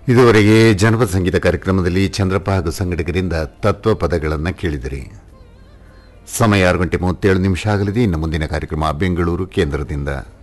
ಇದುವರೆಗೆ ಜನಪದ ಸಂಗೀತ ಕಾರ್ಯಕ್ರಮದಲ್ಲಿ ಚಂದ್ರಪ್ಪ ಹಾಗೂ ಸಂಘಟಕರಿಂದ ತತ್ವ ಪದಗಳನ್ನು ಕೇಳಿದಿರಿ. ಸಮಯ 6 ಗಂಟೆ 37 ನಿಮಿಷ ಆಗಲಿದೆ. ಇನ್ನು ಮುಂದಿನ ಕಾರ್ಯಕ್ರಮ ಬೆಂಗಳೂರು ಕೇಂದ್ರದಿಂದ.